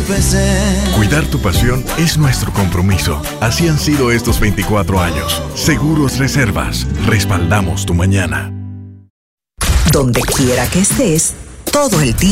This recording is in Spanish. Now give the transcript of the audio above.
empecé. Cuidar tu pasión es nuestro compromiso. Así han sido estos 24 años. Seguros Reservas. Respaldamos tu mañana. Donde quiera que estés, todo el tiempo.